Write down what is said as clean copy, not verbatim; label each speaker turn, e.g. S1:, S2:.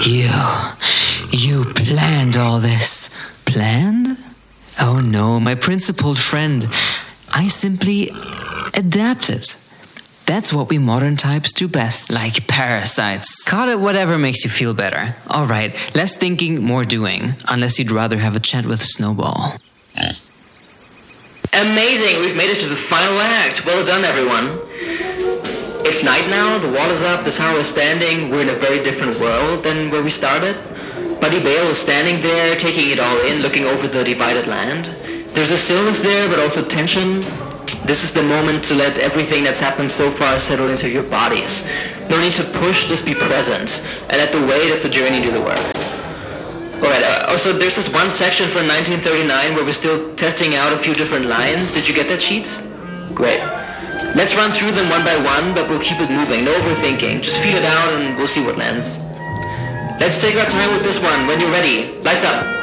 S1: You planned all this. Planned? Oh no, my principled friend. I simply adapted. That's what we modern types do best.
S2: Like parasites.
S1: Call it whatever makes you feel better. Alright, less thinking, more doing. Unless you'd rather have a chat with Snowball.
S3: Amazing! We've made it to the final act. Well done, everyone. It's night now, the wall is up, the tower is standing. We're in a very different world than where we started. Buddy Bale is standing there, taking it all in, looking over the divided land. There's a stillness there, but also tension. This is the moment to let everything that's happened so far settle into your bodies. No need to push, just be present, and let the weight of the journey do the work. Alright, also there's this one section from 1939 where we're still testing out a few different lines. Did you get that sheet? Great. Let's run through them one by one, but we'll keep it moving. No overthinking. Just feel it out and we'll see what lands. Let's take our time with this one. When you're ready, lights up.